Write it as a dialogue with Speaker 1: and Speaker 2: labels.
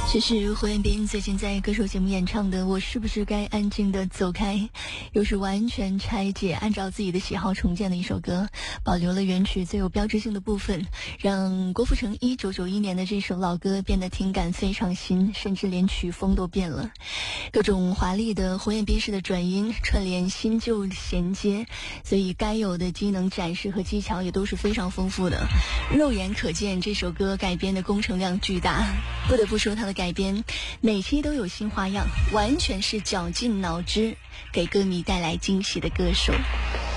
Speaker 1: 这是胡彦斌最近在歌手节目演唱的《我是不是该安静的走开》，又是完全拆解，按照自己的喜好重建的一首歌，保留了原曲最有标志性的部分，让郭富城1991年的这首老歌变得听感非常新，甚至连曲风都变了。各种华丽的胡彦斌式的转音串联新旧衔接，所以该有的机能展示和技巧也都是非常丰富的。肉眼可见这首歌改编的工程量巨大，不得不说它的改编每期都有新花样，完全是绞尽脑汁给歌迷带来惊喜的歌手。